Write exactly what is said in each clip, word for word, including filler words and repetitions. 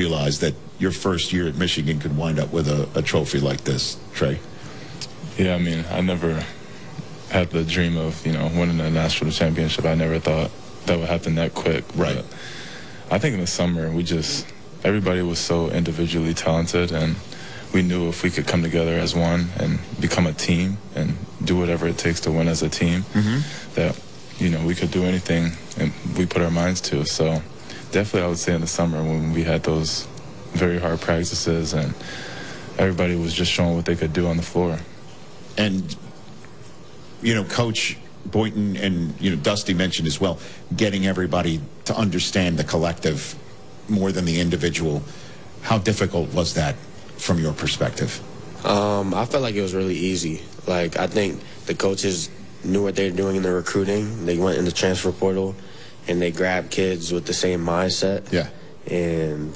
realize that your first year at Michigan could wind up with a, a trophy like this, Trey? Yeah, I mean, I never had the dream of, you know, winning a national championship. I never thought that would happen that quick. Right. But I think in the summer, we just, everybody was so individually talented, and we knew if we could come together as one and become a team and do whatever it takes to win as a team, mm-hmm. that, you know, we could do anything and we put our minds to. So definitely I would say in the summer when we had those very hard practices and everybody was just showing what they could do on the floor. And, you know, Coach Boynton and, you know, Dusty mentioned as well, getting everybody to understand the collective more than the individual. How difficult was that from your perspective? Um, I felt like it was really easy. Like, I think the coaches knew what they were doing in the recruiting. They went in the transfer portal, and they grabbed kids with the same mindset. Yeah. And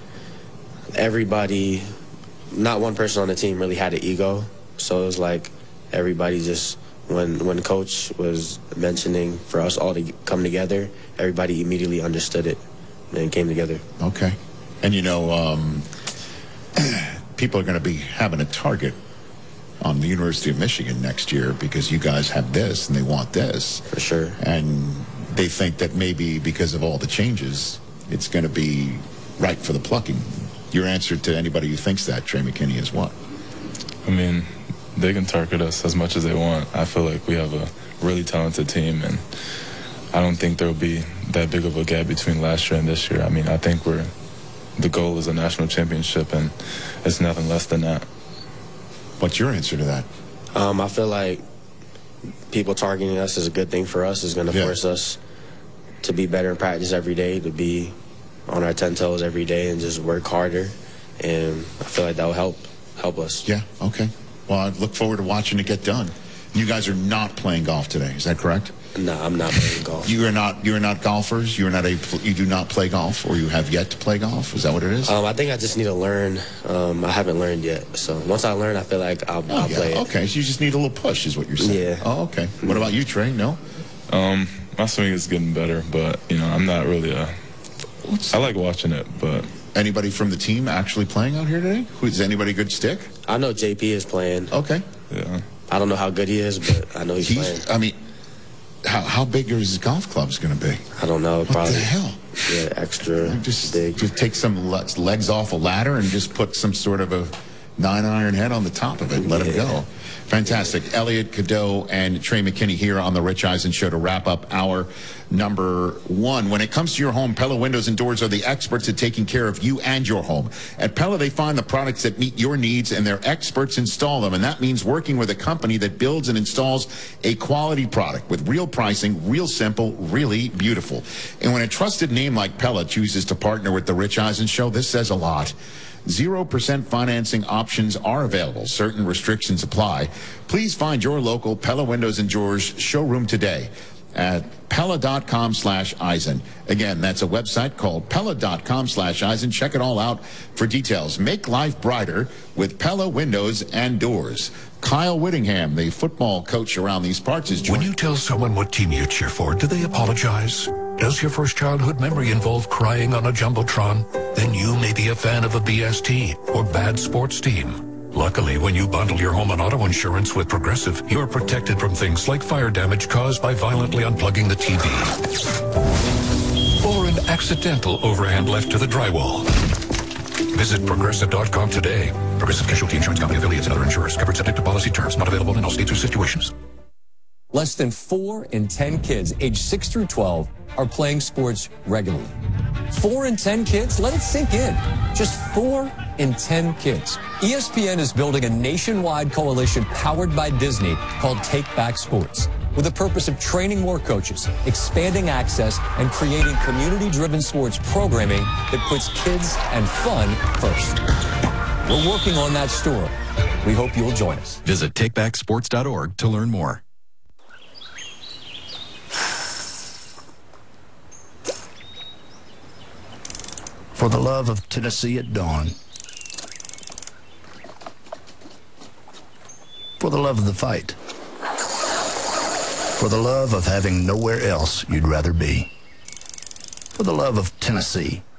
everybody, not one person on the team really had an ego. So it was like everybody just, when, when Coach was mentioning for us all to come together, everybody immediately understood it and came together. Okay. And, you know, um, people are going to be having a target on the University of Michigan next year because you guys have this and they want this. For sure. And they think that maybe because of all the changes, it's going to be right for the plucking. Your answer to anybody who thinks that, Trey McKinney, is what? I mean, they can target us as much as they want. I feel like we have a really talented team, and I don't think there will be that big of a gap between last year and this year. I mean, I think we're the goal is a national championship, and it's nothing less than that. What's your answer to that? Um, I feel like people targeting us is a good thing for us. It's going to Yeah. force us to be better in practice every day, to be on our ten toes every day and just work harder. And I feel like that will help help us. Yeah, okay. Well, I look forward to watching it get done. You guys are not playing golf today, is that correct? No, I'm not playing golf. You are not. You are not golfers. You are not a. You do not play golf, or you have yet to play golf. Is that what it is? Um, I think I just need to learn. Um, I haven't learned yet. So once I learn, I feel like I'll, oh, I'll yeah. play it. Okay, so you just need a little push, is what you're saying. Yeah. Oh, okay. What about you, Trey? No. Um, my swing is getting better, but you know, I'm not really a. I like watching it, but anybody from the team actually playing out here today? Who's anybody good stick? I know J P is playing. Okay. Yeah. I don't know how good he is, but I know he's, he's playing. I mean, how how big is his golf clubs going to be? I don't know. What probably, the hell? Yeah, extra just, big. Just take some le legs off a ladder and just put some sort of a nine iron head on the top of it and let yeah. him go. Fantastic. Elliot Cadeau and Trey McKinney here on the Rich Eisen Show to wrap up our number one. When it comes to your home, Pella Windows and Doors are the experts at taking care of you and your home. At Pella, they find the products that meet your needs, and their experts install them. And that means working with a company that builds and installs a quality product with real pricing, real simple, really beautiful. And when a trusted name like Pella chooses to partner with the Rich Eisen Show, this says a lot. zero percent financing options are available. Certain restrictions apply. Please find your local Pella Windows and Doors showroom today at Pella.com slash Eisen. Again, that's a website called Pella.com slash Eisen. Check it all out for details. Make life brighter with Pella Windows and Doors. Kyle Whittingham, the football coach around these parts, is joining. When you tell someone what team you cheer for, do they apologize? Does your first childhood memory involve crying on a Jumbotron? Then you may be a fan of a B S T or bad sports team. Luckily, when you bundle your home and auto insurance with Progressive, you're protected from things like fire damage caused by violently unplugging the T V or an accidental overhand left to the drywall. Visit Progressive dot com today. Progressive Casualty Insurance Company, affiliates, and other insurers. Covered subject to policy terms. Not available in all states or situations. Less than four in ten kids aged six through twelve are playing sports regularly. Four in ten kids? Let it sink in. Just four in ten kids. E S P N is building a nationwide coalition powered by Disney called Take Back Sports, with the purpose of training more coaches, expanding access, and creating community-driven sports programming that puts kids and fun first. We're working on that story. We hope you'll join us. Visit take back sports dot org to learn more. For the love of Tennessee at dawn. For the love of the fight. For the love of having nowhere else you'd rather be. For the love of Tennessee.